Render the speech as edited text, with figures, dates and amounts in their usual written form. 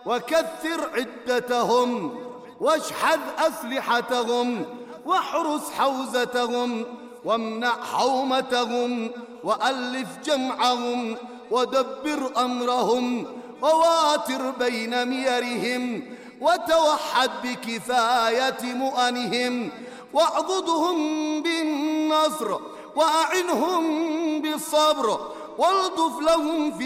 وكثر عدتهم، واشحذ أسلحتهم، واحرس حوزتهم، وامنع حومتهم، وألف جمعهم، ودبر أمرهم، وواتر بين ميرهم، وتوحد بكفاية مؤنهم، واعضدهم بالنصر، وأعنهم بالصبر، والطف لهم في